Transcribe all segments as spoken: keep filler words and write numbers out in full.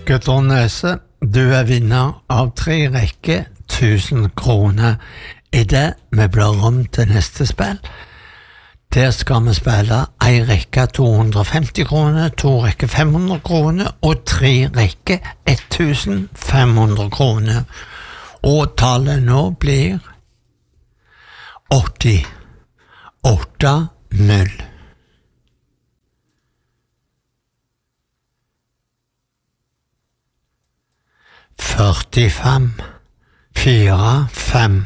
Gutter Nøse, du er vinner av tre rekke tusen kroner. I det vi blir om til neste spill. Der skal vi spille en rekke to hundre og femti kroner, to rekke fem hundre kroner og tre rekke tusen fem hundre kroner. Og tallet nå blir åtti åtte null. førtifem fire fem.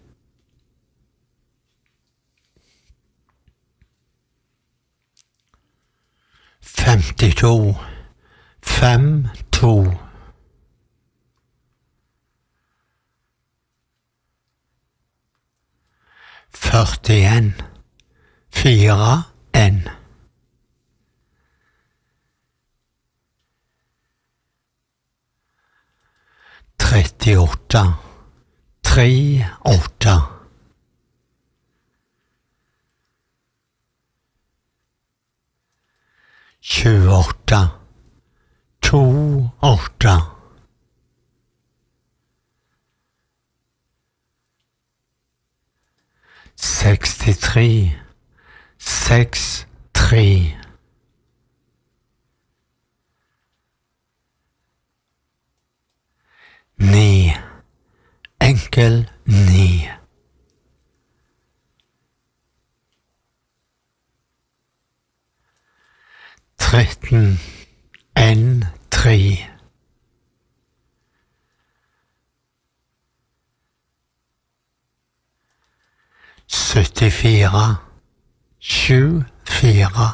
femtito fem to. førtien fire en. trettiåtte tre åtte. tjueåtte to åtte. sekstitre seks tre. Ni enkel ni. tretten en tre. syttifire sju fire.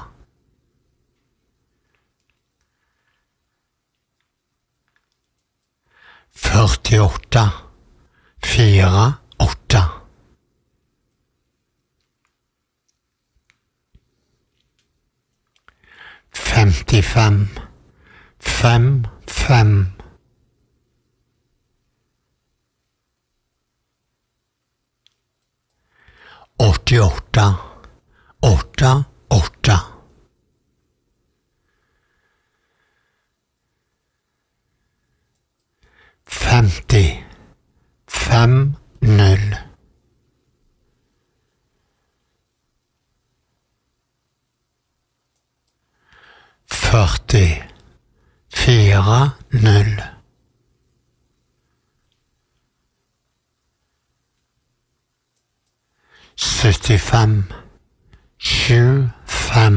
førtiåtte fire åtte. femtifem fem fem. åttiåtte åtte åtte. femti fem null. førti fire null. syttifem sju fem.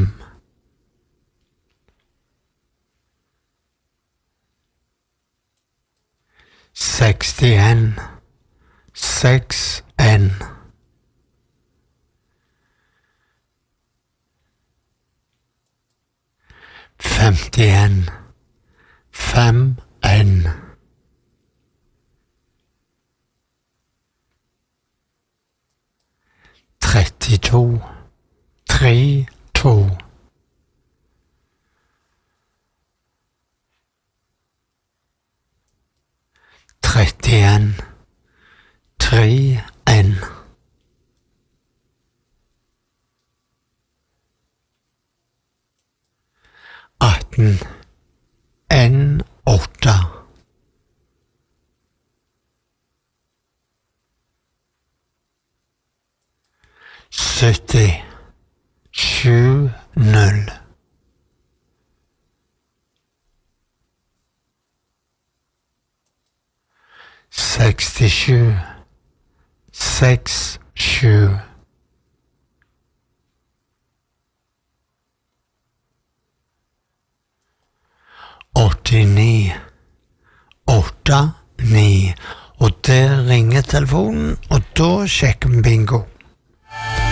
sekstien seks en. femtien fem en. trettito tre to. trettien tre en. atten en åtte. sytti sju null. sekstisju seks sju. åttini åtte ni. Og der ringer telefonen, og da sjekker vi bingo.